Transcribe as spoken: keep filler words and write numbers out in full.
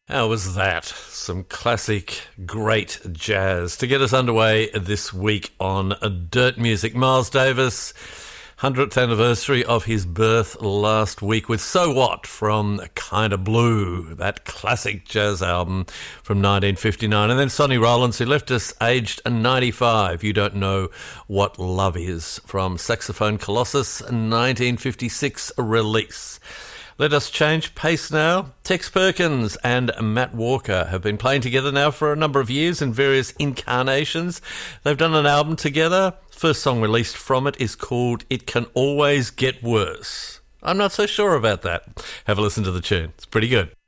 How was that? Some classic, great jazz to get us underway this week on Dirt Music. Miles Davis, one hundredth anniversary of his birth last week with So What from Kinda Blue, that classic jazz album from nineteen fifty-nine. And then Sonny Rollins, who left us aged ninety-five. You Don't Know What Love Is from Saxophone Colossus, nineteen fifty-six release. Let us change pace now. Tex Perkins and Matt Walker have been playing together now for a number of years in various incarnations. They've done an album together. First song released from it is called It Can Always Get Worse. I'm not so sure about that. Have a listen to the tune. It's pretty good.